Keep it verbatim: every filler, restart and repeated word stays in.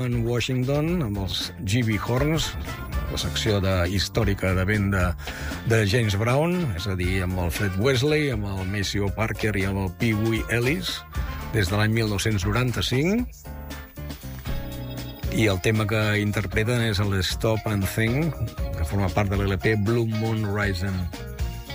en Washington, amb els G B Horns, la secció de, històrica de vent de, de James Brown, és a dir, amb el Fred Wesley, amb el Maceo Parker i amb el Pee Wee Ellis, des de l'any mil nou-cents noranta-cinc. I el tema que interpreten és el Stop and Think, que forma part de l'L P Blue Moon Rising.